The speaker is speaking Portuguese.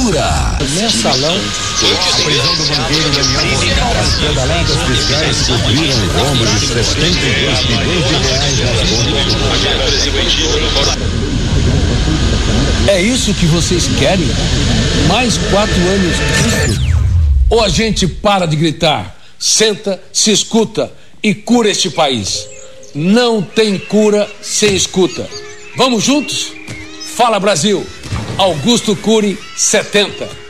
Cultura. Mensalão. A prisão do banqueiro Daniel Bocal. Pedaladas fiscais cobriram o rombo de 72 milhões de reais nas contas. É isso que vocês querem? Mais 4 anos disso? Ou a gente para de gritar, senta, se escuta e cura este país? Não tem cura sem escuta. Vamos juntos? Fala Brasil! Augusto Cury 70.